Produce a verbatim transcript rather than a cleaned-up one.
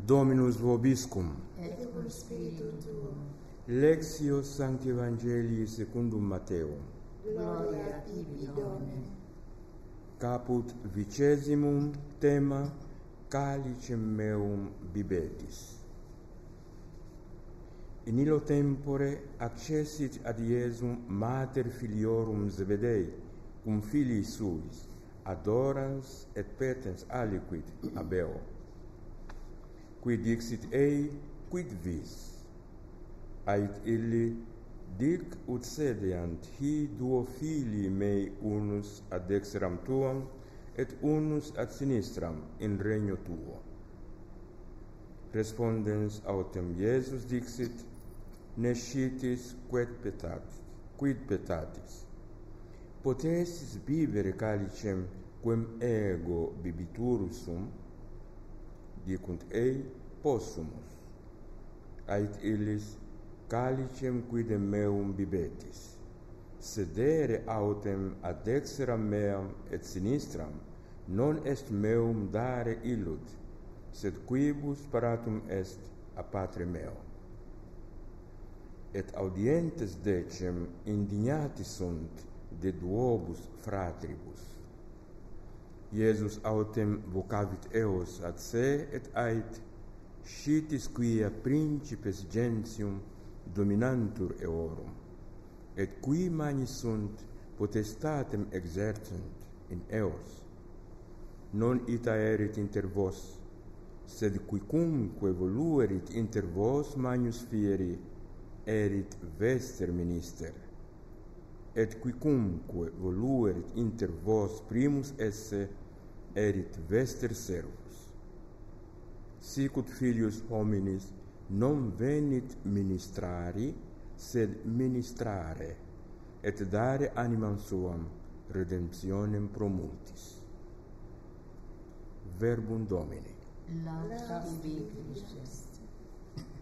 Dominus vobiscum. Et cum spiritu tuo. Lectio Sancti Evangelii secundum Matteum. Gloria tibi, Domine. Caput vicesimum tema calicem meum bibetis. In illo tempore accessit ad Iesum mater filiorum Zebedei, cum filii suis, adorans et petens aliquid abeo. Qui dixit ei, quid vis? Ait illi, dic ut sedeant hi duo filii mei unus ad dexteram tuam, et unus ad sinistram in regno tuo. Respondens autem Iesus dixit, nescitis quid petatis, quid petatis. Potessis bibere calicem quem ego bibiturus sum? Dicunt ei, possumus. Ait illis, calicem quidem meum bibetis. Sedere autem ad dexteram meam et sinistram, non est meum dare illud, sed quibus paratum est a Patre meo. Et audientes decem indignati sunt de duobus fratribus. Iesus autem vocavit eos ad se et ait, scitis quia principes gentium dominantur eorum, et qui magnis sunt potestatem exercent in eos. Non ita erit inter vos, sed quicumque voluerit inter vos magnus fieri, erit vester minister, et quicumque voluerit inter vos primus esse, erit vester servus. Sic ut filius hominis non venit ministrari, sed ministrare, et dare animam suam redemptionem pro multis. Verbum Domini. Laudamus Christus.